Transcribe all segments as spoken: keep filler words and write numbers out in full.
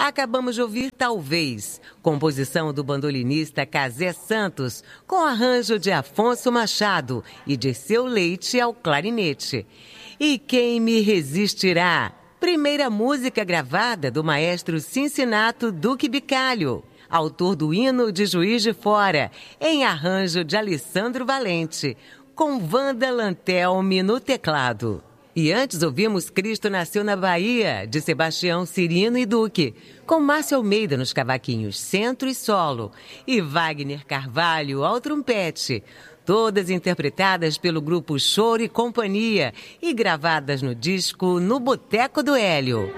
Acabamos de ouvir Talvez, composição do bandolinista Cazé Santos, com arranjo de Afonso Machado e Dirceu Leite ao clarinete. E Quem Me Resistirá, primeira música gravada do maestro Cincinato Duque Bicalho, autor do hino de Juiz de Fora, em arranjo de Alessandro Valente, com Wanda Lantelme no teclado. E antes ouvimos Cristo Nasceu na Bahia, de Sebastião Cirino e Duque, com Márcio Almeida nos cavaquinhos centro e solo, e Wagner Carvalho ao trompete, todas interpretadas pelo grupo Choro e Companhia e gravadas no disco No Boteco do Hélio.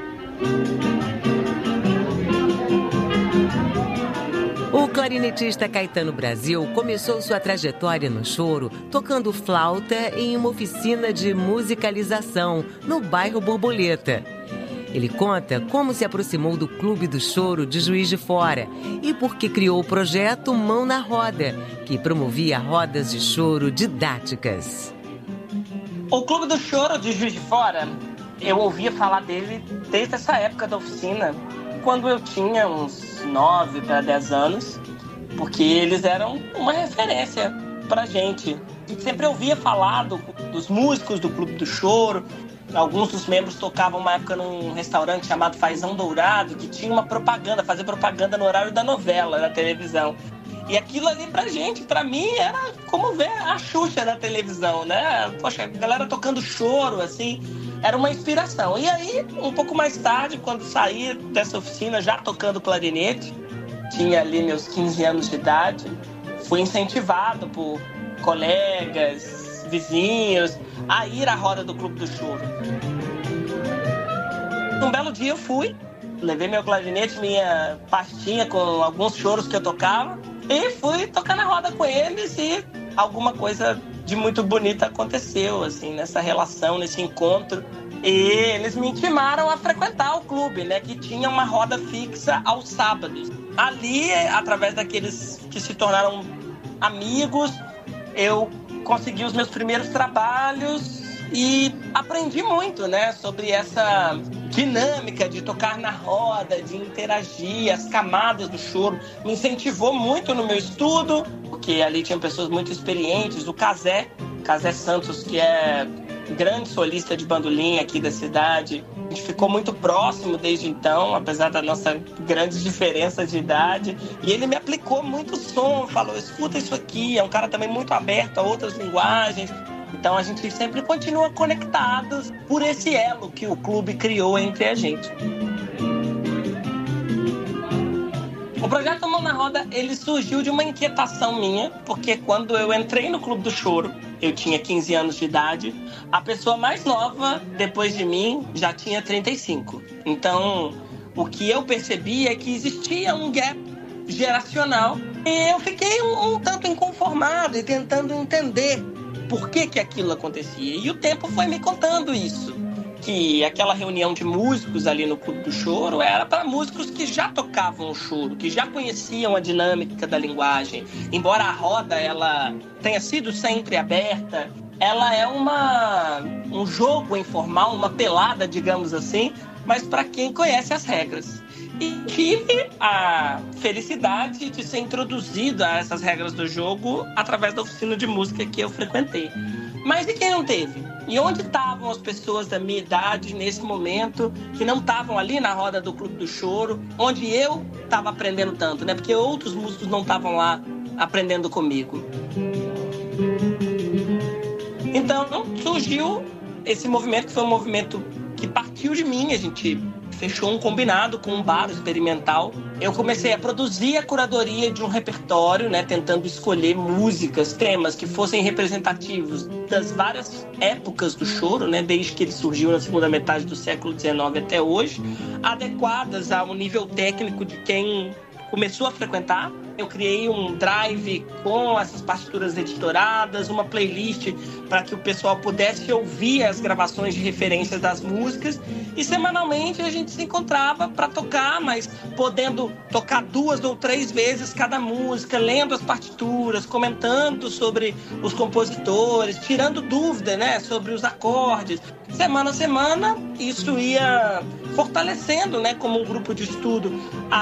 O clarinetista Caetano Brasil começou sua trajetória no choro tocando flauta em uma oficina de musicalização no bairro Borboleta. Ele conta como se aproximou do Clube do Choro de Juiz de Fora e por que criou o projeto Mão na Roda, que promovia rodas de choro didáticas. O Clube do Choro de Juiz de Fora, eu ouvia falar dele desde essa época da oficina, quando eu tinha uns nove para dez anos, porque eles eram uma referência pra gente. A gente sempre ouvia falar do, dos músicos do Clube do Choro. Alguns dos membros tocavam uma época num restaurante chamado Fazão Dourado, que tinha uma propaganda, fazia propaganda no horário da novela na televisão. E aquilo ali pra gente, pra mim, era como ver a Xuxa na televisão, né? Poxa, a galera tocando choro, assim, era uma inspiração. E aí, um pouco mais tarde, quando saí dessa oficina, já tocando clarinete, tinha ali meus quinze anos de idade, fui incentivado por colegas, vizinhos, a ir à roda do Clube do Choro. Um belo dia eu fui, levei meu clarinete, minha pastinha com alguns choros que eu tocava, e fui tocar na roda com eles e alguma coisa de muito bonita aconteceu, assim, nessa relação, nesse encontro. E eles me intimaram a frequentar o clube, né, que tinha uma roda fixa aos sábados. Ali, através daqueles que se tornaram amigos, eu consegui os meus primeiros trabalhos e aprendi muito, né, sobre essa dinâmica de tocar na roda, de interagir, as camadas do choro. Me incentivou muito no meu estudo, porque ali tinham pessoas muito experientes, o Cazé, Cazé Santos, que é grande solista de bandolim aqui da cidade. A gente ficou muito próximo desde então, apesar da nossa grande diferença de idade. E ele me aplicou muito som, falou, escuta isso aqui. É um cara também muito aberto a outras linguagens. Então a gente sempre continua conectados por esse elo que o clube criou entre a gente. O projeto Mão na Roda, ele surgiu de uma inquietação minha, porque quando eu entrei no Clube do Choro, eu tinha quinze anos de idade, a pessoa mais nova, depois de mim, já tinha trinta e cinco. Então, o que eu percebi é que existia um gap geracional e eu fiquei um, um tanto inconformado e tentando entender por que que aquilo acontecia. E o tempo foi me contando isso, que aquela reunião de músicos ali no Clube do Choro era para músicos que já tocavam o choro, que já conheciam a dinâmica da linguagem. Embora a roda ela tenha sido sempre aberta, ela é uma, um jogo informal, uma pelada, digamos assim, mas para quem conhece as regras. E tive a felicidade de ser introduzido a essas regras do jogo através da oficina de música que eu frequentei. Mas e quem não teve? E onde estavam as pessoas da minha idade nesse momento que não estavam ali na roda do Clube do Choro, onde eu estava aprendendo tanto, né? Porque outros músicos não estavam lá aprendendo comigo. Então surgiu esse movimento, que foi um movimento que partiu de mim. A gente fechou um combinado com um bar experimental. Eu comecei a produzir a curadoria de um repertório, né, tentando escolher músicas, temas que fossem representativos das várias épocas do choro, né, desde que ele surgiu na segunda metade do século dezenove até hoje, adequadas ao nível técnico de quem começou a frequentar. Eu criei um drive com essas partituras editoradas, uma playlist para que o pessoal pudesse ouvir as gravações de referências das músicas, e semanalmente a gente se encontrava para tocar, mas podendo tocar duas ou três vezes cada música, lendo as partituras, comentando sobre os compositores, tirando dúvida, né, sobre os acordes. semana a semana, isso ia fortalecendo, né, como um grupo de estudo,